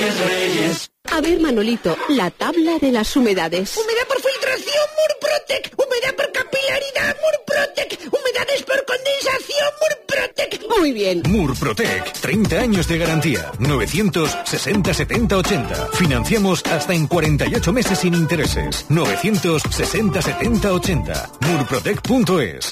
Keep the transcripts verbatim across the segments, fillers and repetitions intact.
Reyes, Reyes. A ver, Manolito, la tabla de las humedades. Humedad por filtración, Murprotec. Humedad por capilaridad, Murprotec. Humedades por condensación, Murprotec. Muy bien. Murprotec, treinta años de garantía. novecientos sesenta setenta ochenta. Financiamos hasta en cuarenta y ocho meses sin intereses. novecientos sesenta setenta ochenta. murprotec punto es.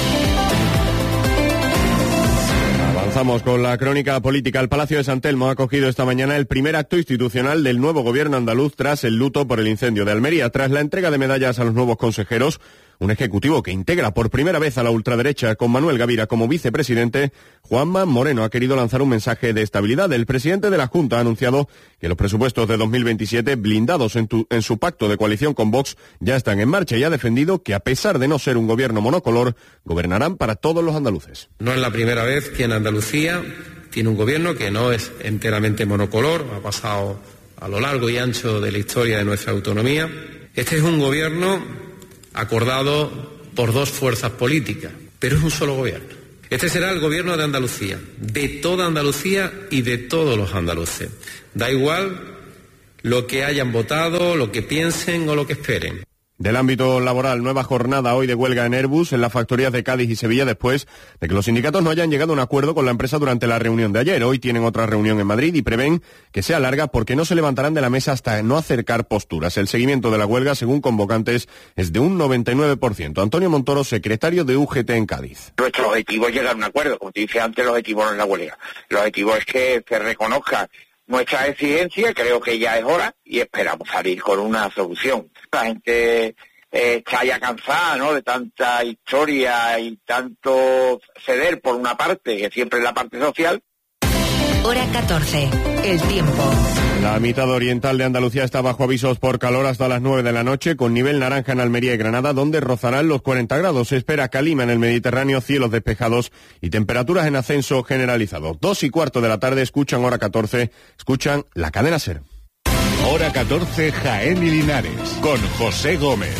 Avanzamos con la crónica política. El Palacio de San Telmo ha acogido esta mañana el primer acto institucional del nuevo gobierno andaluz tras el luto por el incendio de Almería. Tras la entrega de medallas a los nuevos consejeros, un ejecutivo que integra por primera vez a la ultraderecha con Manuel Gavira como vicepresidente, Juanma Moreno ha querido lanzar un mensaje de estabilidad. El presidente de la Junta ha anunciado que los presupuestos de dos mil veintisiete, blindados en, tu, en su pacto de coalición con Vox, ya están en marcha y ha defendido que, a pesar de no ser un gobierno monocolor, gobernarán para todos los andaluces. No es la primera vez que en Andalucía tiene un gobierno que no es enteramente monocolor, ha pasado a lo largo y ancho de la historia de nuestra autonomía. Este es un gobierno acordado por dos fuerzas políticas, pero es un solo gobierno. Este será el gobierno de Andalucía, de toda Andalucía y de todos los andaluces. Da igual lo que hayan votado, lo que piensen o lo que esperen. Del ámbito laboral, nueva jornada hoy de huelga en Airbus, en las factorías de Cádiz y Sevilla, después de que los sindicatos no hayan llegado a un acuerdo con la empresa durante la reunión de ayer. Hoy tienen otra reunión en Madrid y prevén que sea larga porque no se levantarán de la mesa hasta no acercar posturas. El seguimiento de la huelga, según convocantes, es de un noventa y nueve por ciento. Antonio Montoro, secretario de U G T en Cádiz. Nuestro objetivo es llegar a un acuerdo. Como te dije antes, el objetivo no es la huelga. El objetivo es que se reconozca nuestra exigencia, creo que ya es hora, y esperamos salir con una solución. La gente Eh, está ya cansada, ¿no?, de tanta historia y tanto ceder por una parte, que siempre es la parte social. Hora catorce, el tiempo. La mitad oriental de Andalucía está bajo avisos por calor hasta las nueve de la noche, con nivel naranja en Almería y Granada, donde rozarán los cuarenta grados. Se espera calima en el Mediterráneo, cielos despejados y temperaturas en ascenso generalizado. Dos y cuarto de la tarde, escuchan Hora catorce, escuchan la cadena SER. Hora catorce, Jaén y Linares, con José Gómez.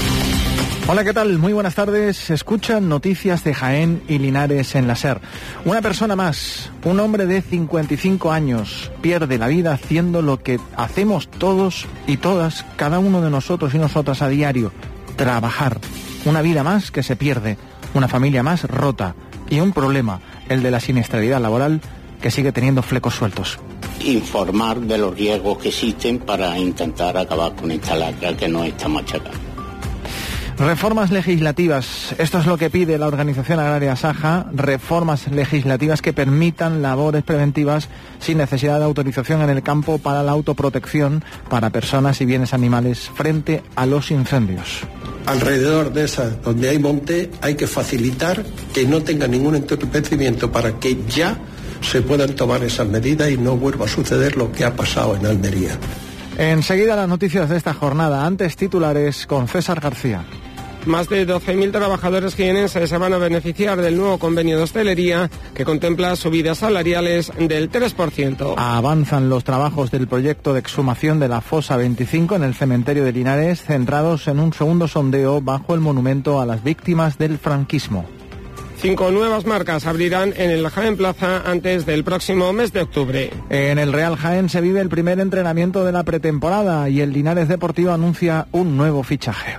Hola, ¿qué tal? Muy buenas tardes. Escuchan noticias de Jaén y Linares en la SER. Una persona más, un hombre de cincuenta y cinco años, pierde la vida haciendo lo que hacemos todos y todas, cada uno de nosotros y nosotras a diario, trabajar. Una vida más que se pierde, una familia más rota y un problema, el de la siniestralidad laboral, que sigue teniendo flecos sueltos. Informar de los riesgos que existen para intentar acabar con esta lacra que nos está machacando. Reformas legislativas. Esto es lo que pide la organización agraria Saja. Reformas legislativas que permitan labores preventivas sin necesidad de autorización en el campo para la autoprotección para personas y bienes animales frente a los incendios. Alrededor de esas donde hay monte hay que facilitar que no tenga ningún entorpecimiento para que ya se puedan tomar esas medidas y no vuelva a suceder lo que ha pasado en Almería. Enseguida las noticias de esta jornada, antes titulares con César García. Más de doce mil trabajadores jienenses se van a beneficiar del nuevo convenio de hostelería que contempla subidas salariales del tres por ciento. Avanzan los trabajos del proyecto de exhumación de la fosa veinticinco en el cementerio de Linares, centrados en un segundo sondeo bajo el monumento a las víctimas del franquismo. Cinco nuevas marcas abrirán en el Jaén Plaza antes del próximo mes de octubre. En el Real Jaén se vive el primer entrenamiento de la pretemporada y el Linares Deportivo anuncia un nuevo fichaje.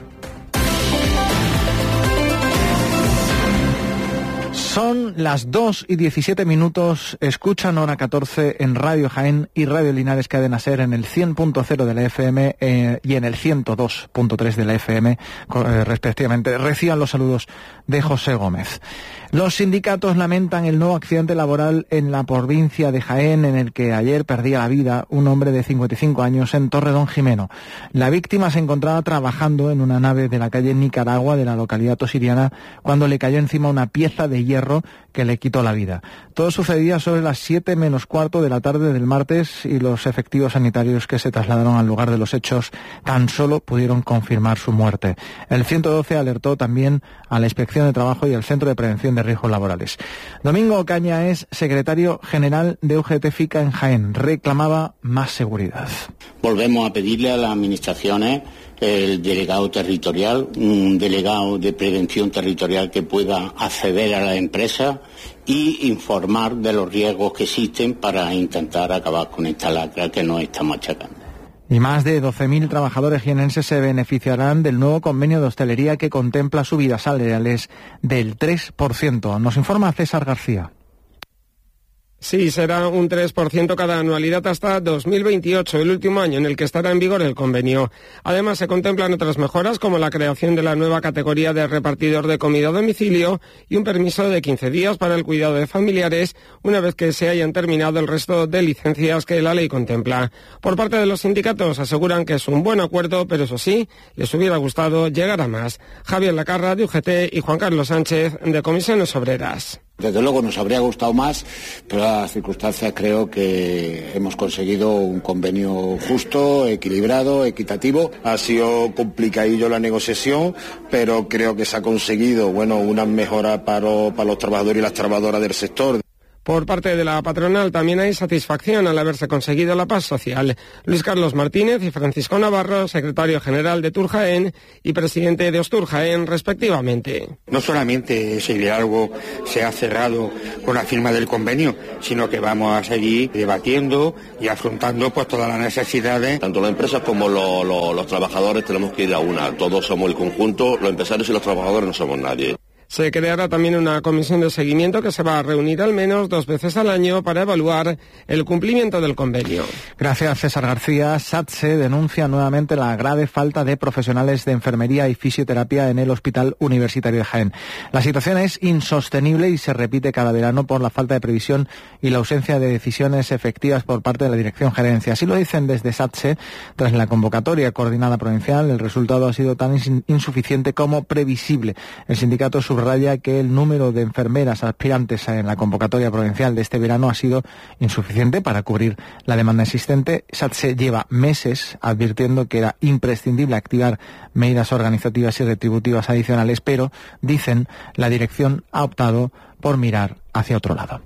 Son las dos y diecisiete minutos, escuchan Hora catorce en Radio Jaén y Radio Linares Cadena SER en el cien punto cero de la F M eh, y en el ciento dos punto tres de la F M, eh, respectivamente. Reciban los saludos de José Gómez. Los sindicatos lamentan el nuevo accidente laboral en la provincia de Jaén, en el que ayer perdía la vida un hombre de cincuenta y cinco años en Torredonjimeno. La víctima se encontraba trabajando en una nave de la calle Nicaragua de la localidad tosiriana cuando le cayó encima una pieza de hierro que le quitó la vida. Todo sucedía sobre las siete menos cuarto de la tarde del martes y los efectivos sanitarios que se trasladaron al lugar de los hechos tan solo pudieron confirmar su muerte. El ciento doce alertó también a la Inspección de Trabajo y al Centro de Prevención de Riesgos Laborales. Domingo Ocaña es secretario general de U G T FICA en Jaén. Reclamaba más seguridad. Volvemos a pedirle a las administraciones el delegado territorial, un delegado de prevención territorial que pueda acceder a la empresa y informar de los riesgos que existen para intentar acabar con esta lacra que nos está machacando. Y más de doce mil trabajadores jienenses se beneficiarán del nuevo convenio de hostelería que contempla subidas salariales del tres por ciento. Nos informa César García. Sí, será un tres por ciento cada anualidad hasta dos mil veintiocho, el último año en el que estará en vigor el convenio. Además, se contemplan otras mejoras como la creación de la nueva categoría de repartidor de comida a domicilio y un permiso de quince días para el cuidado de familiares una vez que se hayan terminado el resto de licencias que la ley contempla. Por parte de los sindicatos aseguran que es un buen acuerdo, pero eso sí, les hubiera gustado llegar a más. Javier Lacarra, de U G T, y Juan Carlos Sánchez, de Comisiones Obreras. Desde luego nos habría gustado más, pero a las circunstancias creo que hemos conseguido un convenio justo, equilibrado, equitativo. Ha sido complicadillo la negociación, pero creo que se ha conseguido, bueno, unas mejoras para, para los trabajadores y las trabajadoras del sector. Por parte de la patronal también hay satisfacción al haberse conseguido la paz social. Luis Carlos Martínez y Francisco Navarro, secretario general de Turjaén y presidente de Osturjaén, respectivamente. No solamente ese diálogo se ha cerrado con la firma del convenio, sino que vamos a seguir debatiendo y afrontando pues todas las necesidades. Tanto las empresas como lo, lo, los trabajadores tenemos que ir a una. Todos somos el conjunto, los empresarios y los trabajadores no somos nadie. Se creará también una comisión de seguimiento que se va a reunir al menos dos veces al año para evaluar el cumplimiento del convenio. Gracias, César García. SATSE denuncia nuevamente la grave falta de profesionales de enfermería y fisioterapia en el Hospital Universitario de Jaén. La situación es insostenible y se repite cada verano por la falta de previsión y la ausencia de decisiones efectivas por parte de la Dirección Gerencia. Así lo dicen desde SATSE. Tras la convocatoria coordinada provincial, el resultado ha sido tan insuficiente como previsible. El sindicato subraya que el número de enfermeras aspirantes en la convocatoria provincial de este verano ha sido insuficiente para cubrir la demanda existente. SATSE lleva meses advirtiendo que era imprescindible activar medidas organizativas y retributivas adicionales, pero, dicen, la dirección ha optado por mirar hacia otro lado.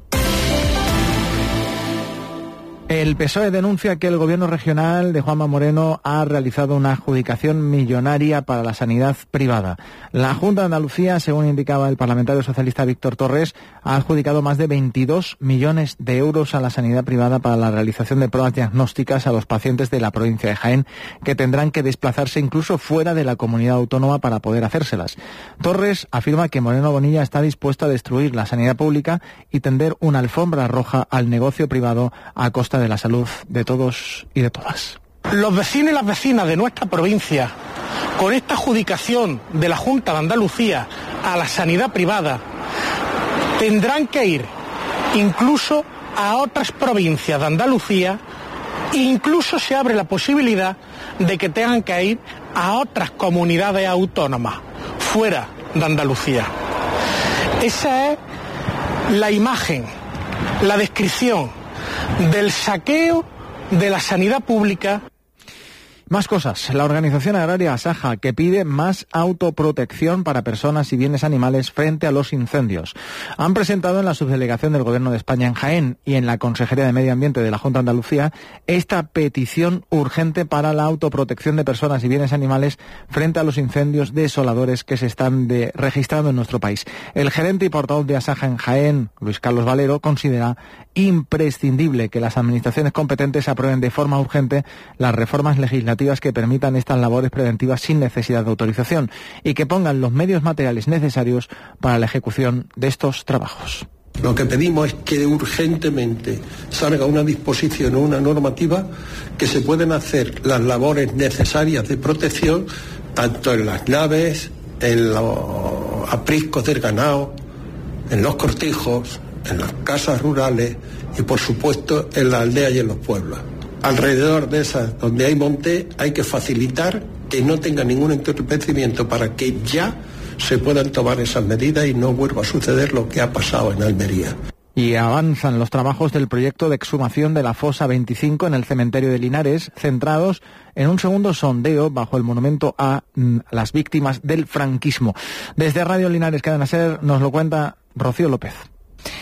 El P S O E denuncia que el gobierno regional de Juanma Moreno ha realizado una adjudicación millonaria para la sanidad privada. La Junta de Andalucía, según indicaba el parlamentario socialista Víctor Torres, ha adjudicado más de veintidós millones de euros a la sanidad privada para la realización de pruebas diagnósticas a los pacientes de la provincia de Jaén, que tendrán que desplazarse incluso fuera de la comunidad autónoma para poder hacérselas. Torres afirma que Moreno Bonilla está dispuesto a destruir la sanidad pública y tender una alfombra roja al negocio privado a costa de la salud de todos y de todas. Los vecinos y las vecinas de nuestra provincia, con esta adjudicación de la Junta de Andalucía a la sanidad privada, tendrán que ir incluso a otras provincias de Andalucía e incluso se abre la posibilidad de que tengan que ir a otras comunidades autónomas fuera de Andalucía. Esa es la imagen, la descripción del saqueo de la sanidad pública. Más cosas. La organización agraria Asaja, que pide más autoprotección para personas y bienes animales frente a los incendios. Han presentado en la subdelegación del Gobierno de España en Jaén y en la Consejería de Medio Ambiente de la Junta de Andalucía esta petición urgente para la autoprotección de personas y bienes animales frente a los incendios desoladores que se están de, registrando en nuestro país. El gerente y portavoz de Asaja en Jaén, Luis Carlos Valero, considera imprescindible que las administraciones competentes aprueben de forma urgente las reformas legislativas que permitan estas labores preventivas sin necesidad de autorización y que pongan los medios materiales necesarios para la ejecución de estos trabajos. Lo que pedimos es que urgentemente salga una disposición o una normativa que se puedan hacer las labores necesarias de protección tanto en las naves, en los apriscos del ganado, en los cortijos, en las casas rurales y por supuesto en las aldeas y en los pueblos. Alrededor de esas donde hay monte hay que facilitar que no tenga ningún entorpecimiento para que ya se puedan tomar esas medidas y no vuelva a suceder lo que ha pasado en Almería. Y avanzan los trabajos del proyecto de exhumación de la fosa veinticinco en el cementerio de Linares, centrados en un segundo sondeo bajo el monumento a mm, las víctimas del franquismo. Desde Radio Linares Cadena Ser nos lo cuenta Rocío López.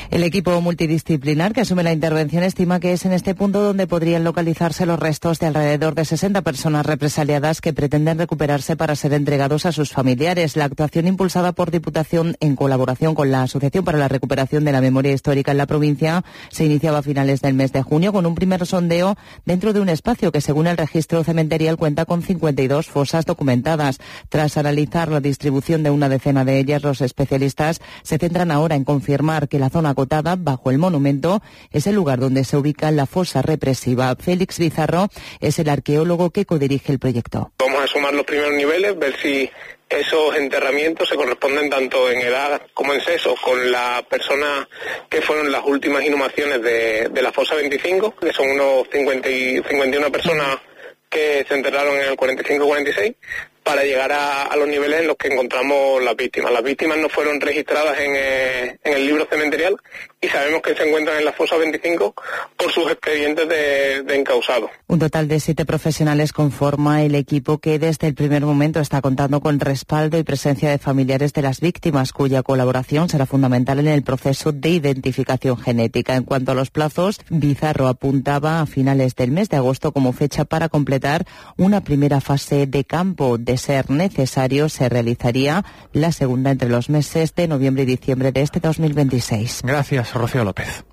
El equipo multidisciplinar que asume la intervención estima que es en este punto donde podrían localizarse los restos de alrededor de sesenta personas represaliadas que pretenden recuperarse para ser entregados a sus familiares. La actuación, impulsada por Diputación en colaboración con la Asociación para la Recuperación de la Memoria Histórica en la provincia, se iniciaba a finales del mes de junio con un primer sondeo dentro de un espacio que, según el registro cementerial, cuenta con cincuenta y dos fosas documentadas. Tras analizar la distribución de una decena de ellas, los especialistas se centran ahora en confirmar que la zona acotada bajo el monumento es el lugar donde se ubica la fosa represiva. Félix Bizarro es el arqueólogo que codirige el proyecto. Vamos a sumar los primeros niveles, ver si esos enterramientos se corresponden tanto en edad como en sexo con las personas que fueron las últimas inhumaciones de, de la fosa veinticinco, que son unos cincuenta y, cincuenta y una personas que se enterraron en el cuarenta y cinco cuarenta y seis, para llegar a, a los niveles en los que encontramos las víctimas. Las víctimas no fueron registradas en, eh, en el libro cementerial y sabemos que se encuentran en la fosa veinticinco por sus expedientes de, de encausado. Un total de siete profesionales conforma el equipo que desde el primer momento está contando con respaldo y presencia de familiares de las víctimas, cuya colaboración será fundamental en el proceso de identificación genética. En cuanto a los plazos, Bizarro apuntaba a finales del mes de agosto como fecha para completar una primera fase de campo. De ser necesario, se realizaría la segunda entre los meses de noviembre y diciembre de este dos mil veintiséis. Gracias, Rocío López.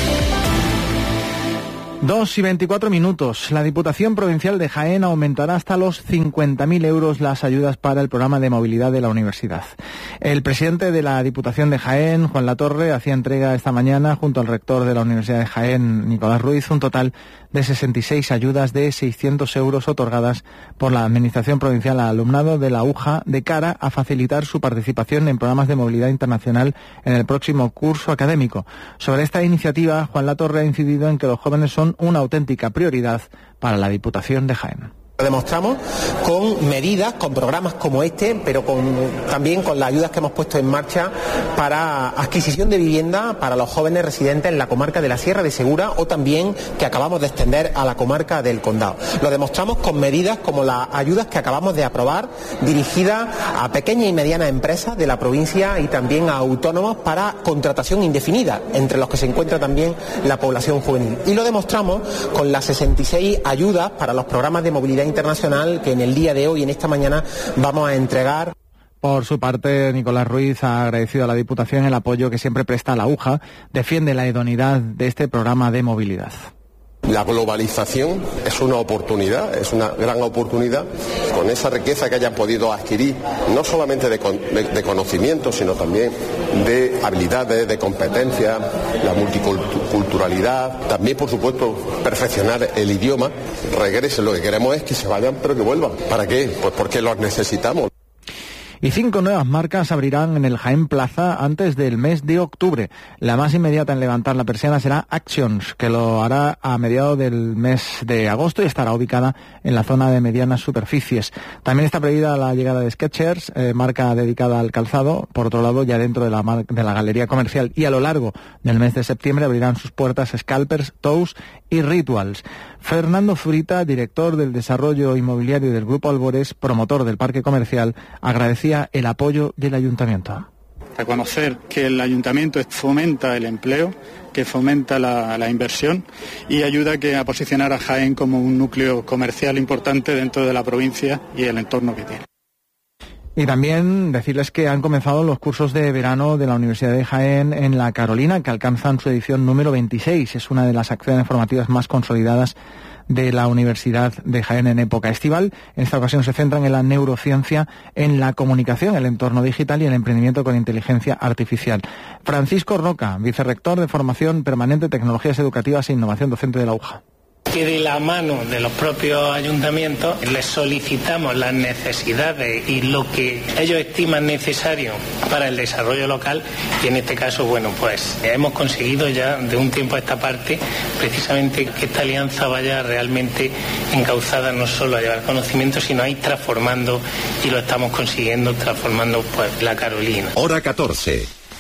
Dos y veinticuatro minutos. La Diputación Provincial de Jaén aumentará hasta los cincuenta mil euros las ayudas para el programa de movilidad de la universidad. El presidente de la Diputación de Jaén, Juan Latorre, hacía entrega esta mañana, junto al rector de la Universidad de Jaén, Nicolás Ruiz, un total de sesenta y seis ayudas de seiscientos euros otorgadas por la Administración Provincial al alumnado de la U J A de cara a facilitar su participación en programas de movilidad internacional en el próximo curso académico. Sobre esta iniciativa, Juan Latorre ha incidido en que los jóvenes son una auténtica prioridad para la Diputación de Jaén. Lo demostramos con medidas, con programas como este, pero con, también con las ayudas que hemos puesto en marcha para adquisición de vivienda para los jóvenes residentes en la comarca de la Sierra de Segura, o también que acabamos de extender a la comarca del Condado. Lo demostramos con medidas como las ayudas que acabamos de aprobar, dirigidas a pequeñas y medianas empresas de la provincia y también a autónomos para contratación indefinida, entre los que se encuentra también la población juvenil. Y lo demostramos con las sesenta y seis ayudas para los programas de movilidad internacional que en el día de hoy, en esta mañana, vamos a entregar. Por su parte, Nicolás Ruiz ha agradecido a la Diputación el apoyo que siempre presta a la U J A, defiende la idoneidad de este programa de movilidad. La globalización es una oportunidad, es una gran oportunidad, con esa riqueza que hayan podido adquirir, no solamente de, con, de, de conocimiento, sino también de habilidades, de competencias, la multiculturalidad, también, por supuesto, perfeccionar el idioma. Regresen, lo que queremos es que se vayan, pero que vuelvan. ¿Para qué? Pues porque los necesitamos. Y cinco nuevas marcas abrirán en el Jaén Plaza antes del mes de octubre. La más inmediata en levantar la persiana será Actions, que lo hará a mediados del mes de agosto y estará ubicada en la zona de medianas superficies. También está prevista la llegada de Skechers, eh, marca dedicada al calzado. Por otro lado, ya dentro de la, mar- de la galería comercial y a lo largo del mes de septiembre abrirán sus puertas Scalpers, Toes y Rituals. Fernando Zurita, director del desarrollo inmobiliario del Grupo Albores, promotor del parque comercial, agradecía el apoyo del ayuntamiento. Reconocer que el ayuntamiento fomenta el empleo, que fomenta la, la inversión y ayuda que a posicionar a Jaén como un núcleo comercial importante dentro de la provincia y el entorno que tiene. Y también decirles que han comenzado los cursos de verano de la Universidad de Jaén en La Carolina, que alcanzan su edición número veintiséis. Es una de las acciones formativas más consolidadas de la Universidad de Jaén en época estival. En esta ocasión se centran en la neurociencia, en la comunicación, el entorno digital y el emprendimiento con inteligencia artificial. Francisco Roca, vicerrector de Formación Permanente, Tecnologías Educativas e Innovación Docente de la U J A. Que de la mano de los propios ayuntamientos les solicitamos las necesidades y lo que ellos estiman necesario para el desarrollo local, y en este caso, bueno, pues hemos conseguido ya de un tiempo a esta parte precisamente que esta alianza vaya realmente encauzada no solo a llevar conocimiento, sino a ir transformando, y lo estamos consiguiendo transformando pues la Carolina. Hora catorce.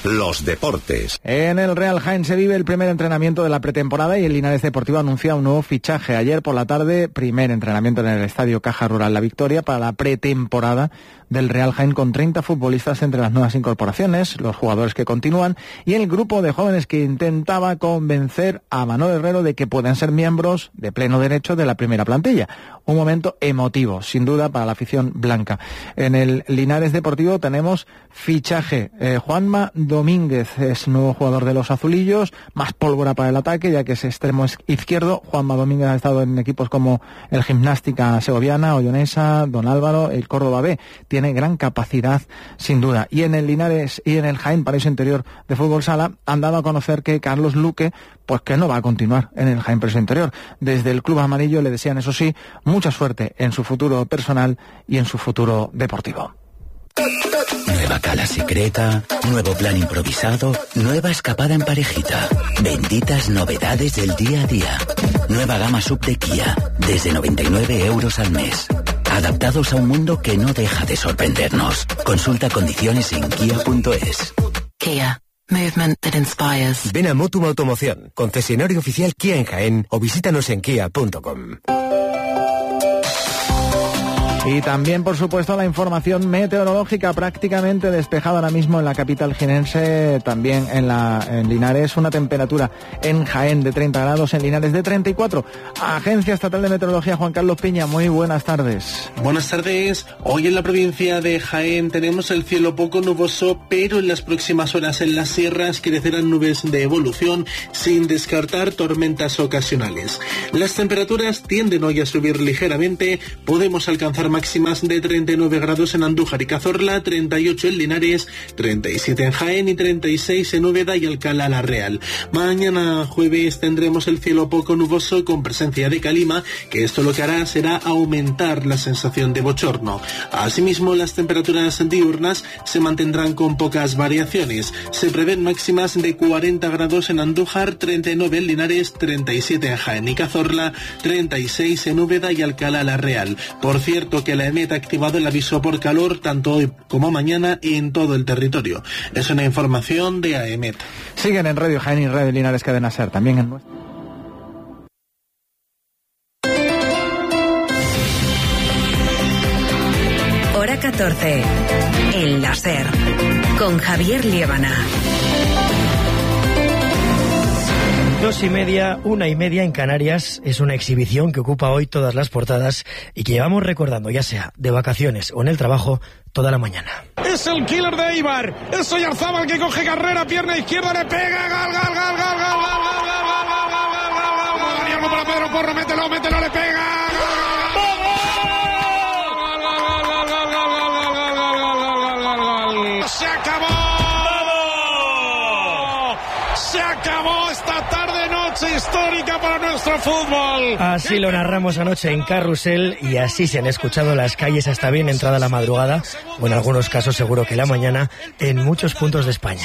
los deportes. En el Real Jaén se vive el primer entrenamiento de la pretemporada y el Linares Deportivo anuncia un nuevo fichaje. Ayer por la tarde, primer entrenamiento en el Estadio Caja Rural La Victoria para la pretemporada del Real Jaén, con treinta futbolistas entre las nuevas incorporaciones, los jugadores que continúan y el grupo de jóvenes que intentaba convencer a Manuel Herrero de que puedan ser miembros de pleno derecho de la primera plantilla. Un momento emotivo, sin duda, para la afición blanca. En el Linares Deportivo tenemos fichaje. Eh, Juanma Domínguez es nuevo jugador de los azulillos, más pólvora para el ataque, ya que es extremo izquierdo. Juanma Domínguez ha estado en equipos como el Gimnástica Segoviana, Ollonesa, Don Álvaro, el Córdoba B. Tiene gran capacidad, sin duda. Y en el Linares y en el Jaén Paraíso Interior de Fútbol Sala han dado a conocer que Carlos Luque, pues que no va a continuar en el Jaén Paraíso Interior. Desde el Club Amarillo le desean, eso sí, mucha suerte en su futuro personal y en su futuro deportivo. Nueva cala secreta, nuevo plan improvisado, nueva escapada en parejita. Benditas novedades del día a día. Nueva gama sub de Kia, desde noventa y nueve euros al mes. Adaptados a un mundo que no deja de sorprendernos. Consulta condiciones en kia punto es. Kia. Movement that inspires. Ven a Motum Automoción, concesionario oficial Kia en Jaén, o visítanos en kia punto com. Y también, por supuesto, la información meteorológica, prácticamente despejada ahora mismo en la capital jienense, también en, la, en Linares, una temperatura en Jaén de treinta grados, en Linares de treinta y cuatro. Agencia Estatal de Meteorología, Juan Carlos Piña, muy buenas tardes. Buenas tardes. Hoy en la provincia de Jaén tenemos el cielo poco nuboso, pero en las próximas horas en las sierras crecerán nubes de evolución, sin descartar tormentas ocasionales. Las temperaturas tienden hoy a subir ligeramente, podemos alcanzar máximas de treinta y nueve grados en Andújar y Cazorla, treinta y ocho en Linares, treinta y siete en Jaén y treinta y seis en Úbeda y Alcalá la Real. Mañana jueves tendremos el cielo poco nuboso con presencia de calima, que esto lo que hará será aumentar la sensación de bochorno. Asimismo, las temperaturas diurnas se mantendrán con pocas variaciones. Se prevén máximas de cuarenta grados en Andújar, treinta y nueve en Linares, treinta y siete en Jaén y Cazorla, treinta y seis en Úbeda y Alcalá la Real. Por cierto, que la EMET ha activado el aviso por calor tanto hoy como mañana en todo el territorio. Es una información de AEMET. Siguen en Radio Jaén y Radio Linares Cadena Ser, también en nuestro... Hora catorce, en la Ser, con Javier Liébana. Dos y media, una y media en Canarias, es una exhibición que ocupa hoy todas las portadas y que llevamos recordando, ya sea de vacaciones o en el trabajo, toda la mañana. Es el killer de Eibar, es Oyarzábal que coge carrera, pierna izquierda, le pega, gal, gal, gal, gal, gal, gal, gal, gal, gal, gal, gal, gal, para Pedro Porro, mételo, mételo, le pega. Se acabó. Se acabó esta tarde noche histórica para nuestro fútbol. Así lo narramos anoche en Carrusel y así se han escuchado las calles hasta bien entrada la madrugada, o en algunos casos seguro que la mañana, en muchos puntos de España.